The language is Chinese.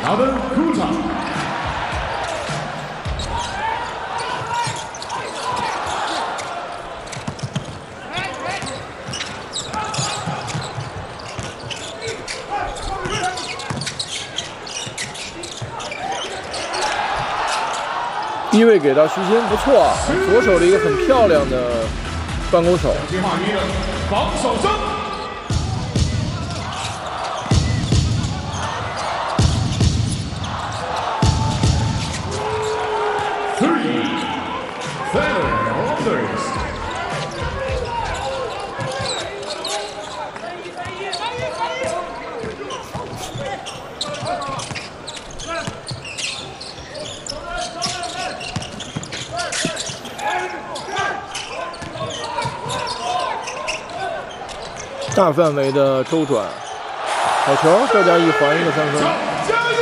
Adam Kuta。 低位给到徐新，不错啊，左手的一个很漂亮的半勾手。 电话一的防守争。 大范围的周转，好球，赵佳毅还一个3分。